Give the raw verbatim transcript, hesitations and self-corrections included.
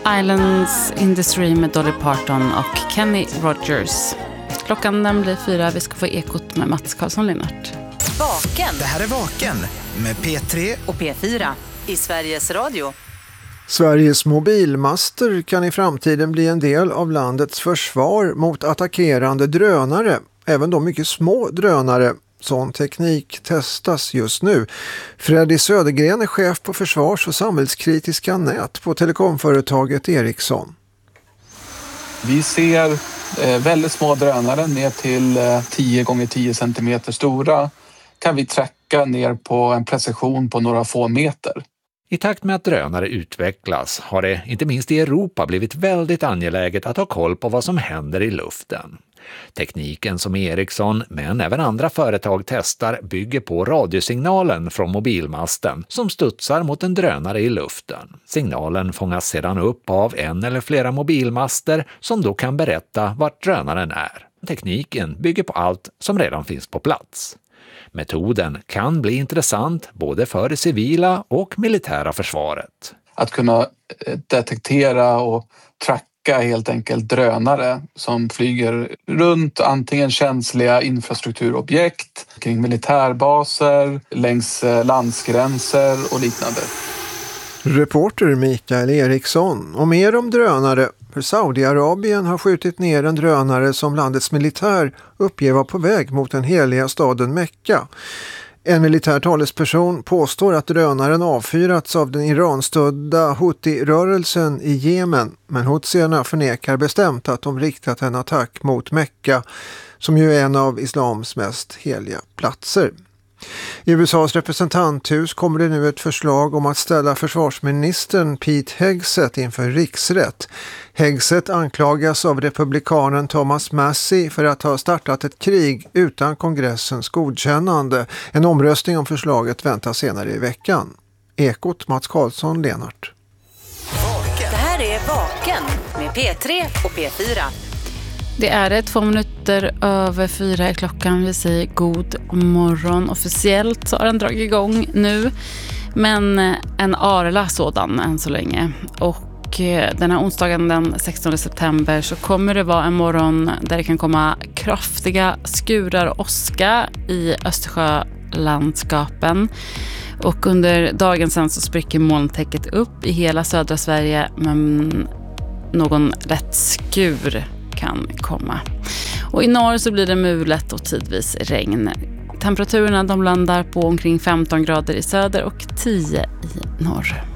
Islands in the Stream med Dolly Parton och Kenny Rogers. Klockan den blir fyra, vi ska få ekot med Mats Karlsson-Linnart. Vaken. Det här är Vaken med P tre och P fyra i Sveriges Radio. Sveriges mobilmaster kan i framtiden bli en del av landets försvar mot attackerande drönare, även de mycket små drönare. Sån teknik testas just nu. Freddy Södergren är chef på försvars- och samhällskritiska nät på telekomföretaget Ericsson. Vi ser eh, väldigt små drönare ner till eh, tio gånger tio centimeter stora. Kan vi tracka ner på en precision på några få meter. I takt med att drönare utvecklas har det inte minst i Europa blivit väldigt angeläget att ha koll på vad som händer i luften. Tekniken som Ericsson, men även andra företag testar, bygger på radiosignalen från mobilmasten som studsar mot en drönare i luften. Signalen fångas sedan upp av en eller flera mobilmaster som då kan berätta vart drönaren är. Tekniken bygger på allt som redan finns på plats. Metoden kan bli intressant både för det civila och militära försvaret. Att kunna detektera och tracka helt enkelt drönare som flyger runt antingen känsliga infrastrukturobjekt, kring militärbaser, längs landsgränser och liknande. Reporter Mikael Eriksson. Och mer om drönare. För Saudiarabien har skjutit ner en drönare som landets militär uppger var på väg mot den heliga staden Mekka. En militär talesperson påstår att drönaren avfyrats av den Iranstödda Houthi-rörelsen i Jemen, men Houthierna förnekar bestämt att de riktat en attack mot Mekka, som ju är en av islams mest heliga platser. I U S A:s representanthus kommer det nu ett förslag om att ställa försvarsministern Pete Hegseth inför riksrätt. Hegseth anklagas av republikanen Thomas Massie för att ha startat ett krig utan kongressens godkännande. En omröstning om förslaget väntas senare i veckan. Ekot Mats Karlsson-Linnart. Det här är Vaken med P tre och P fyra. Det är det, två minuter över fyra i klockan. Vi säger god morgon. Officiellt så har den dragit igång nu. Men en arla sådan än så länge. Och den här onsdagen den sextonde september så kommer det vara en morgon där det kan komma kraftiga skurar och åska i Östersjölandskapen. Och under dagen sen så spricker molntäcket upp i hela södra Sverige, men någon lätt skur kan komma. Och i norr så blir det mulet och tidvis regn. Temperaturerna de landar på omkring femton grader i söder och tio i norr.